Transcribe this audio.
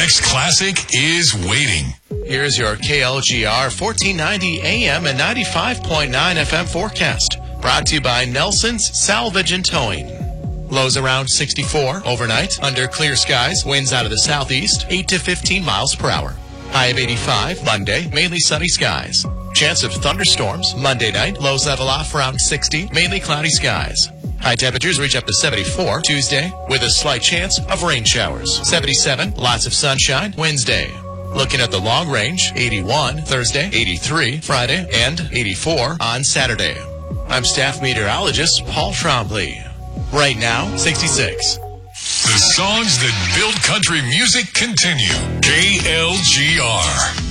next classic is waiting. Here's your KLGR 1490 AM and 95.9 FM forecast. Brought to you by Nelson's Salvage and Towing. Lows around 64 overnight. Under clear skies, winds out of the southeast, 8 to 15 miles per hour. High of 85 Monday, mainly sunny skies. Chance of thunderstorms Monday night. Lows level off around 60, mainly cloudy skies. High temperatures reach up to 74 Tuesday with a slight chance of rain showers. 77, lots of sunshine Wednesday. Looking at the long range, 81 Thursday, 83 Friday, and 84 on Saturday. I'm staff meteorologist Paul Trombley. Right now, 66. The songs that build country music continue. KLGR.